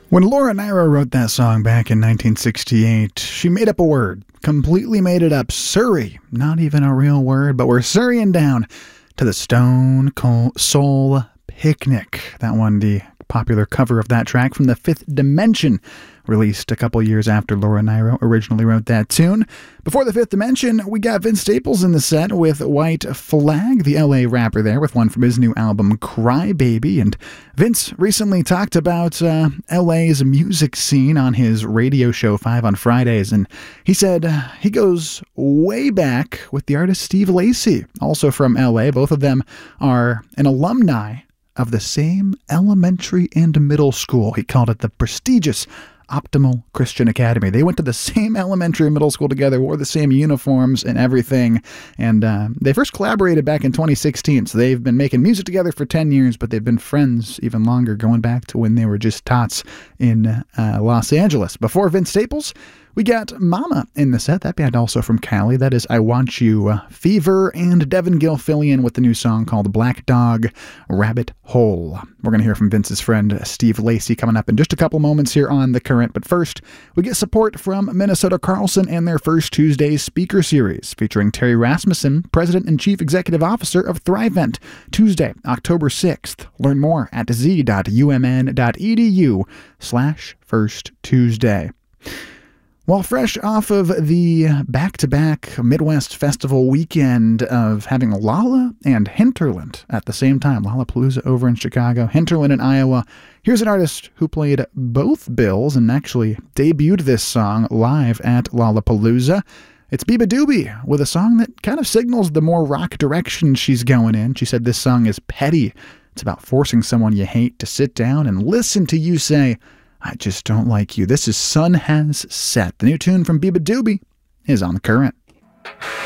When Laura Nyro wrote that song back in 1968, she made up a word. Completely made it up. Surrey. Not even a real word, but we're surreying down to the Stone Cold Soul Picnic. That one, the popular cover of that track from the Fifth Dimension, released a couple years after Laura Nyro originally wrote that tune. Before the Fifth Dimension, we got Vince Staples in the set with White Flag, the LA rapper there, with one from his new album Cry Baby. And Vince recently talked about LA's music scene on his radio show 5 on Fridays, and he said he goes way back with the artist Steve Lacy, also from LA. Both of them are an alumni of the same elementary and middle school. He called it the prestigious Optimal Christian Academy. They went to the same elementary and middle school together, wore the same uniforms and everything, and they first collaborated back in 2016, so they've been making music together for 10 years, but they've been friends even longer, going back to when they were just tots in Los Angeles. Before Vince Staples, we got Mama in the set. That band also from Cali. That is I Want You, Fever, and Devin Gilfillian with the new song called Black Dog Rabbit Hole. We're going to hear from Vince's friend Steve Lacy coming up in just a couple moments here on The Current. But first, we get support from Minnesota Carlson and their First Tuesday speaker series featuring Terry Rasmussen, President and Chief Executive Officer of Thrivent, Tuesday, October 6th. Learn more at z.umn.edu/firsttuesday. While fresh off of the back-to-back Midwest Festival weekend of having Lolla and Hinterland at the same time, Lollapalooza over in Chicago, Hinterland in Iowa, here's an artist who played both bills and actually debuted this song live at Lollapalooza. It's beabadoobee with a song that kind of signals the more rock direction she's going in. She said this song is petty. It's about forcing someone you hate to sit down and listen to you say, I just don't like you. This is Sun Has Set. The new tune from beabadoobee is on The Current.